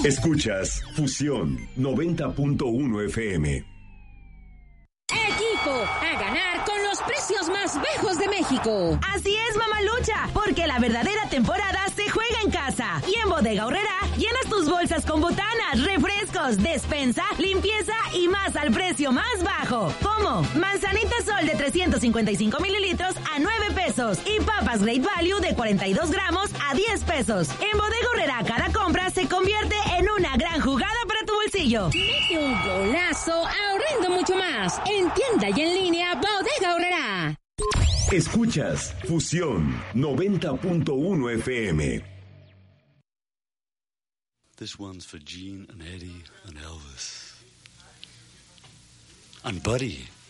Escuchas Fusión 90.1 FM. Equipo a ganar con los precios más bajos de México. Así es, mamalucha, porque la verdadera temporada se juega en casa. Y en Bodega Aurrerá llenas tus bolsas con botanas, refrescos, despensa, limpieza y más al precio más bajo. Como manzanita Sol de 355 mililitros a 9 pesos y papas Great Value de 42 gramos a 10 pesos. En Bodega Aurrerá cada compra se convierte en una gran jugada para tu bolsillo. Mete un golazo ahorrando mucho más. En tienda y en línea, Bodega Aurrerá. Escuchas Fusión 90.1 FM. This one's for Gene and Eddie and Elvis. And Buddy.